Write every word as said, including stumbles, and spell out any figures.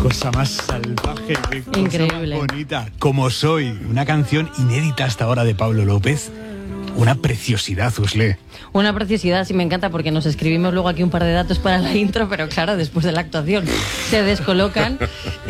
cosa más salvaje, qué cosa Increíble. más bonita. Como soy, una canción inédita hasta ahora de Pablo López. Una preciosidad, Usle. Una preciosidad, sí, me encanta porque nos escribimos luego aquí un par de datos para la intro, pero claro, después de la actuación se descolocan.